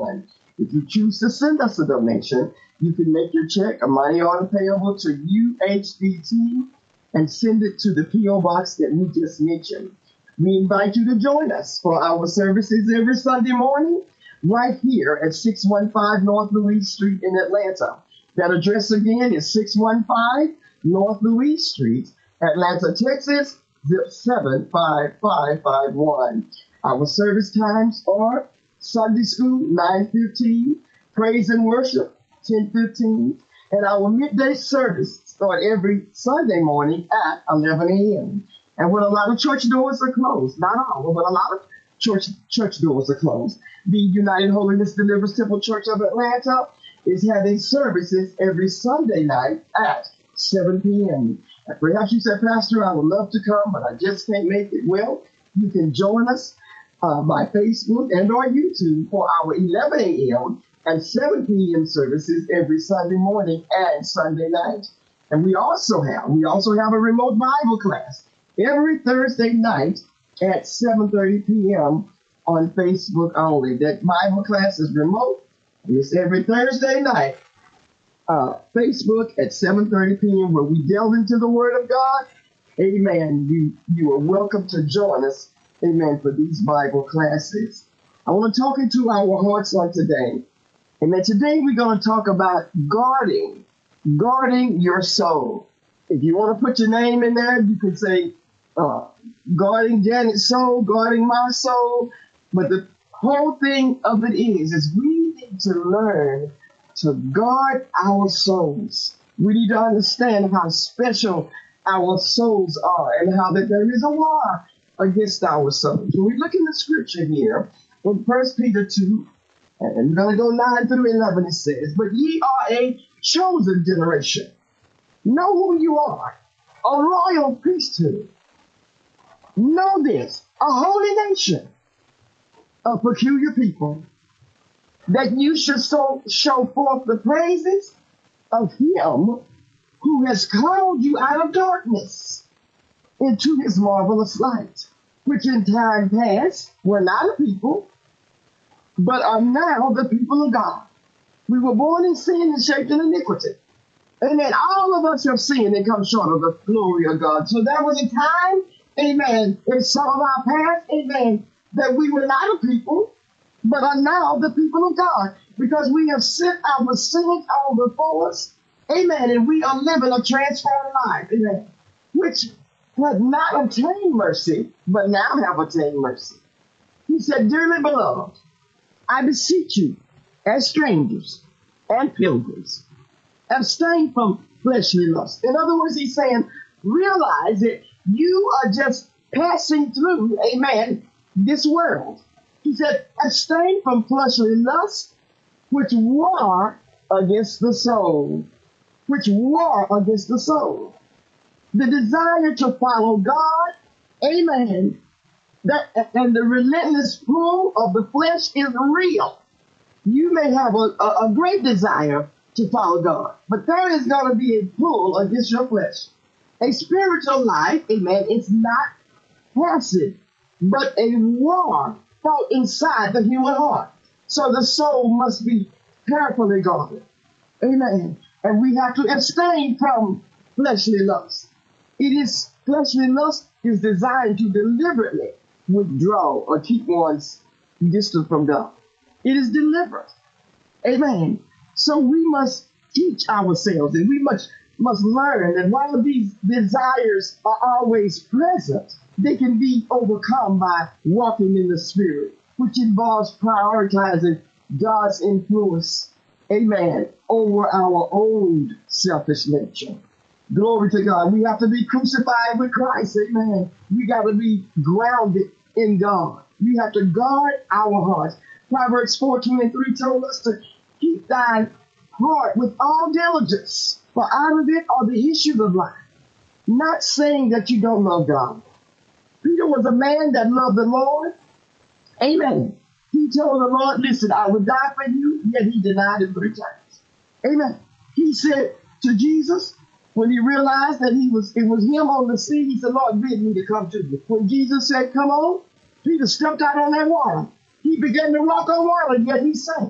one. If you choose to send us a donation, you can make your check a money order payable to UHDT and send it to the P.O. Box that we just mentioned. We invite you to join us for our services every Sunday morning right here at 615 North Louise Street in Atlanta. That address again is 615 North Louise Street, Atlanta, Texas, zip 75551. Our service times are Sunday school, 9:15, praise and worship, 10:15, and our midday service start every Sunday morning at 11 a.m. And when a lot of church doors are closed, not all, but a lot of church doors are closed, the United Holiness Deliverance Temple Church of Atlanta is having services every Sunday night at 7 p.m. And perhaps you said, Pastor, I would love to come, but I just can't make it. Well, you can join us by Facebook and or YouTube for our 11 a.m. and 7 p.m. services every Sunday morning and Sunday night. And we also have a remote Bible class every Thursday night at 7:30 p.m. on Facebook only. That Bible class is remote. And it's every Thursday night, Facebook at 7:30 p.m. where we delve into the Word of God. Amen. You are welcome to join us. Amen. For these Bible classes. I want to talk into our hearts on today. Amen. Today we're going to talk about guarding your soul. If you want to put your name in there, you can say, guarding Janet's soul, guarding my soul. But the whole thing of it is we need to learn to guard our souls. We need to understand how special our souls are and how that there is a war against our souls. When we look in the scripture here, in 1 Peter 2, and we're going to go 9 through 11, it says, but ye are a chosen generation. Know who you are, a royal priesthood. Know this, a holy nation, a peculiar people, that you should show forth the praises of him who has called you out of darkness into his marvelous light, which in time past were not a people, but are now the people of God. We were born in sin and shaped in iniquity. And then all of us have sinned and come short of the glory of God. So there was a time, amen, in some of our past, amen, that we were not a people, but are now the people of God, because we have sent our sins on before us, amen, and we are living a transformed life, amen, which have not obtained mercy, but now have obtained mercy. He said, dearly beloved, I beseech you, as strangers and pilgrims, abstain from fleshly lust. In other words, he's saying, realize that you are just passing through, amen, this world. He said, abstain from fleshly lust, which war against the soul. Which war against the soul. The desire to follow God, amen, and the relentless pull of the flesh is real. You may have a great desire to follow God, but there is going to be a pull against your flesh. A spiritual life, amen, is not passive, but a war fought inside the human heart. So the soul must be carefully guarded. Amen. And we have to abstain from fleshly lust. Fleshly lust is designed to deliberately withdraw or keep one's distance from God. It is deliberate. Amen. So we must teach ourselves, and we must learn that while these desires are always present, they can be overcome by walking in the Spirit, which involves prioritizing God's influence, amen, over our own selfish nature. Glory to God. We have to be crucified with Christ, amen. We got to be grounded in God. We have to guard our hearts. Proverbs 14:3 told us to keep thine heart with all diligence, for out of it are the issues of life. Not saying that you don't love God. Peter was a man that loved the Lord. Amen. He told the Lord, listen, I will die for you, yet he denied it 3 times. Amen. He said to Jesus, when he realized that it was him on the sea, he said, Lord, bid me to come to you. When Jesus said, come on, Peter stepped out on that water. He began to walk on water, yet he sank.